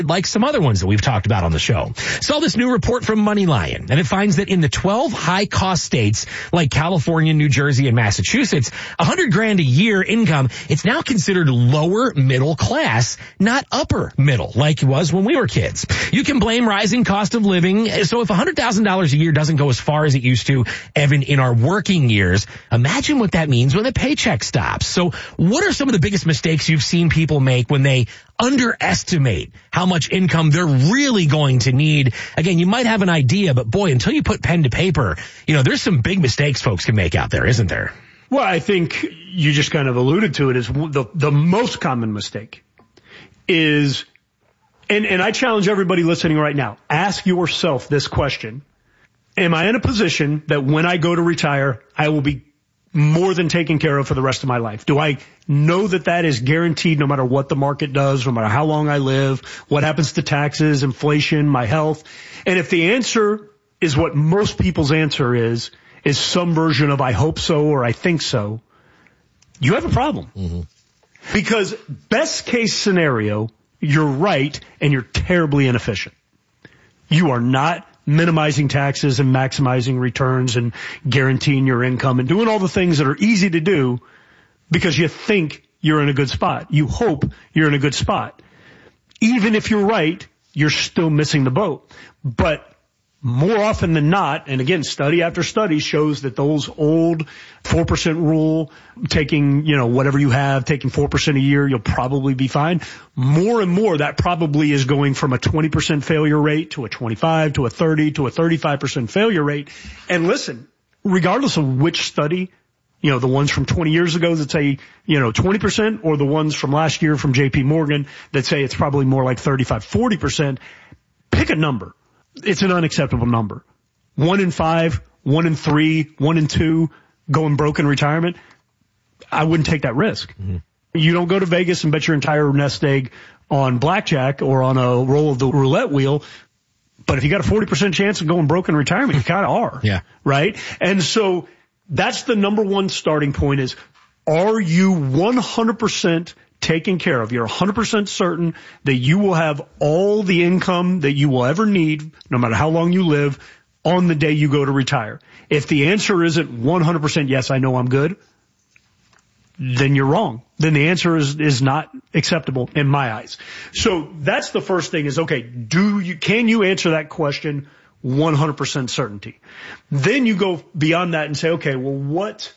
like some other ones that we've talked about on the show. Saw this new report from MoneyLion, and it finds that in the 12 high-cost states like California, New Jersey, and Massachusetts, $100,000 a year income, it's now considered lower middle class, not upper middle, like it was when we were kids. You can blame rising cost of living. So if $100,000 a year doesn't go as far as it used to, even in our working years, imagine what that means when the paycheck stops. So what are some of the biggest mistakes you've seen people make when they underestimate how much income they're really going to need? Again, you might have an idea, but boy, until you put pen to paper, there's some big mistakes folks can make out there, isn't there? Well, I think you just kind of alluded to it, is the most common mistake is, and I challenge everybody listening right now, ask yourself this question: am I in a position that when I go to retire, I will be more than taken care of for the rest of my life? Do I know that is guaranteed no matter what the market does, no matter how long I live, what happens to taxes, inflation, my health? And if the answer is what most people's answer is some version of I hope so or I think so, you have a problem. Mm-hmm. Because best case scenario, you're right and you're terribly inefficient. You are not minimizing taxes and maximizing returns and guaranteeing your income and doing all the things that are easy to do because you think you're in a good spot. You hope you're in a good spot. Even if you're right, you're still missing the boat. But more often than not, and again, study after study shows that those old 4% rule, taking, whatever you have, taking 4% a year, you'll probably be fine. More and more, that probably is going from a 20% failure rate to a 25, to a 30, to a 35% failure rate. And listen, regardless of which study, the ones from 20 years ago that say, 20%, or the ones from last year from JP Morgan that say it's probably more like 35, 40%, pick a number. It's an unacceptable number. 1 in 5, 1 in 3, 1 in 2 going broke in retirement. I wouldn't take that risk. Mm-hmm. You don't go to Vegas and bet your entire nest egg on blackjack or on a roll of the roulette wheel. But if you got a 40% chance of going broke in retirement, you kind of are. Yeah. Right? And so that's the number one starting point is, are you 100% taken care of? You're 100% certain that you will have all the income that you will ever need, no matter how long you live, on the day you go to retire. If the answer isn't 100% yes, I know I'm good, then you're wrong. Then the answer is not acceptable in my eyes. So that's the first thing is, okay, can you answer that question 100% certainty? Then you go beyond that and say, okay, well, what's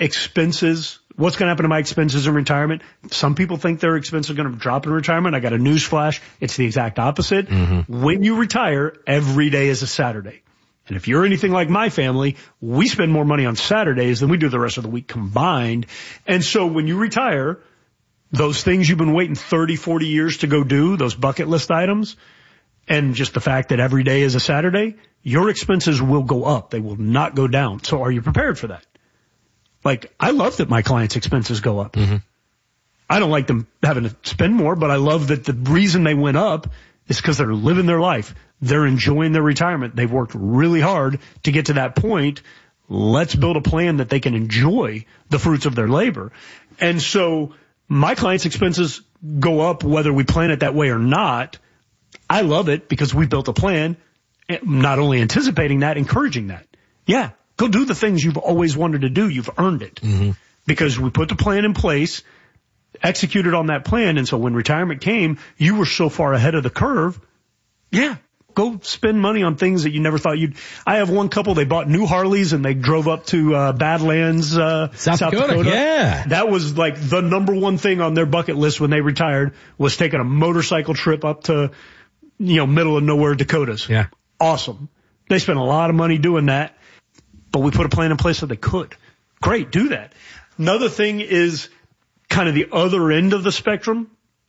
going to happen to my expenses in retirement? Some people think their expenses are going to drop in retirement. I got a news flash. It's the exact opposite. Mm-hmm. When you retire, every day is a Saturday. And if you're anything like my family, we spend more money on Saturdays than we do the rest of the week combined. And so when you retire, those things you've been waiting 30, 40 years to go do, those bucket list items, and just the fact that every day is a Saturday, your expenses will go up. They will not go down. So are you prepared for that? Like, I love that my clients' expenses go up. Mm-hmm. I don't like them having to spend more, but I love that the reason they went up is because they're living their life. They're enjoying their retirement. They've worked really hard to get to that point. Let's build a plan that they can enjoy the fruits of their labor. And so my clients' expenses go up whether we plan it that way or not. I love it because we built a plan, not only anticipating that, encouraging that. Yeah. Go do the things you've always wanted to do. You've earned it. Mm-hmm. Because we put the plan in place, executed on that plan, and so when retirement came, you were so far ahead of the curve. Yeah, go spend money on things that you never thought you'd. I have one couple, they bought new Harleys and they drove up to Badlands, South Dakota. Yeah. That was like the number one thing on their bucket list when they retired, was taking a motorcycle trip up to, middle of nowhere Dakotas. Yeah. Awesome. They spent a lot of money doing that. But we put a plan in place so they could. Great, do that. Another thing is kind of the other end of the spectrum.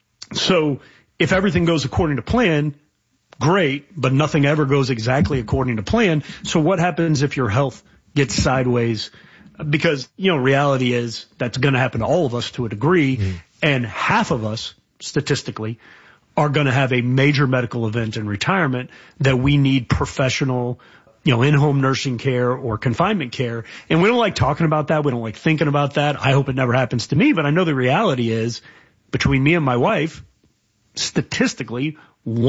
So if everything goes according to plan, great, but nothing ever goes exactly according to plan. So what happens if your health gets sideways? Because, reality is that's going to happen to all of us to a degree. Mm-hmm. And half of us, statistically, are going to have a major medical event in retirement that we need professional in-home nursing care or confinement care. And we don't like talking about that. We don't like thinking about that. I hope it never happens to me, but I know the reality is, between me and my wife, statistically,